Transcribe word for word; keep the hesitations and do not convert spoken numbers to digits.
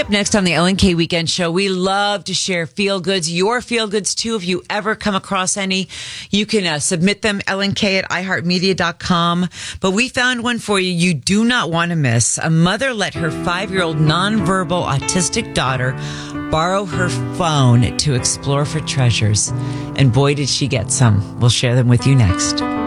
up next on the Ellen K Weekend Show. We love to share feel goods, your feel goods too. If you ever come across any, you can uh, submit them, ellen k at i heart media dot com. But we found one for you you do not want to miss. A mother let her five-year-old nonverbal autistic daughter borrow her phone to explore for treasures. And boy, did she get some. We'll share them with you next.